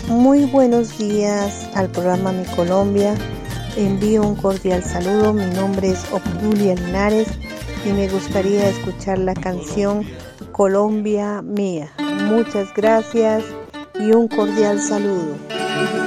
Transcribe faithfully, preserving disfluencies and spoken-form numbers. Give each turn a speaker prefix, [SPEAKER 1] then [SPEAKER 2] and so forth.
[SPEAKER 1] Muy buenos días al programa Mi Colombia. Envío un cordial saludo. Mi nombre es Obdulia Linares y me gustaría escuchar la canción Colombia Mía. Muchas gracias y un cordial saludo.